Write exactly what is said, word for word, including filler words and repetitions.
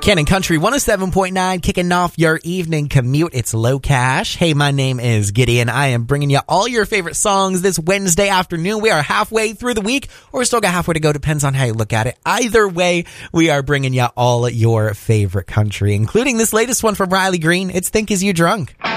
Cannon Country one oh seven point nine, kicking off your evening commute. It's Low Cash. Hey, my name is Gideon. I am bringing you all your favorite songs this Wednesday afternoon. We are halfway through the week, or we still got halfway to go. Depends on how you look at it. Either way, we are bringing you all your favorite country, including this latest one from Riley Green. It's Think Is You Drunk.